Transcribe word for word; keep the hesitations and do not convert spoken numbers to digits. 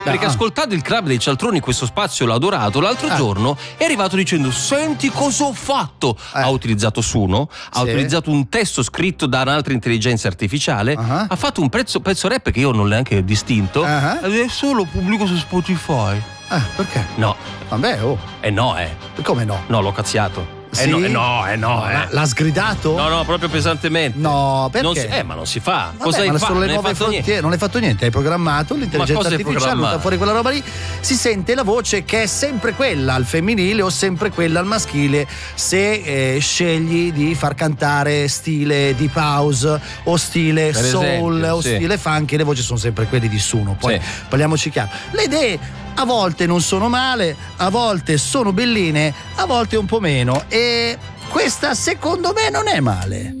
Perché Ah. ascoltando il club dei cialtroni, questo spazio l'ho adorato, l'altro Ah. giorno è arrivato dicendo: senti cosa ho fatto. Eh. Ha utilizzato Suno, ha Sì. utilizzato un testo scritto da un'altra intelligenza artificiale, Ah. ha fatto un pezzo, pezzo rap che io non l'ho neanche distinto, Ah. ed è solo pubblico su Spotify. Ah, perché? No, Vabbè, oh. eh no, eh. Come no? No, l'ho cazziato. Sì? Eh no, eh no, eh no, eh. L'ha sgridato? No, no, proprio pesantemente. No, perché? Non si- eh, ma non si fa. Vabbè, Cosa hai ma fatto? sono le Non hai nuove fatto niente. frontiere, non hai fatto niente, hai programmato l'intelligenza Ma cosa hai artificiale, programmato? butta fuori quella roba lì, si sente la voce che è sempre quella al femminile o sempre quella al maschile se eh, scegli di far cantare stile deep house o stile Per soul esempio, o sì. stile funky, le voci sono sempre quelle di Suno, poi Sì. parliamoci chiaro. Le idee a volte non sono male, a volte sono belline, a volte un po' meno, e questa secondo me non è male.